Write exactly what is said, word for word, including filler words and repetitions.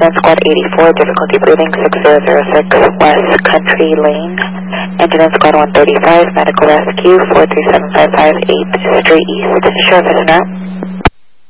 Incident Squad eighty-four, difficulty breathing, six zero zero six West Country Lane. Incident Squad one thirty-five, medical rescue, four three seven five five eighth Street East. Show us now.